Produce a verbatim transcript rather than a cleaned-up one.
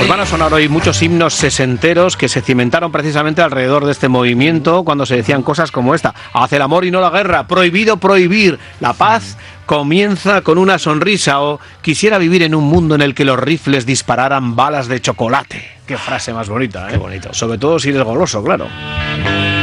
Pues van a sonar hoy muchos himnos sesenteros que se cimentaron precisamente alrededor de este movimiento cuando se decían cosas como esta: haz el amor y no la guerra, prohibido prohibir, la paz comienza con una sonrisa, o quisiera vivir en un mundo en el que los rifles dispararan balas de chocolate. Qué frase más bonita, ¿eh? Qué bonito. Sobre todo si eres goloso, claro.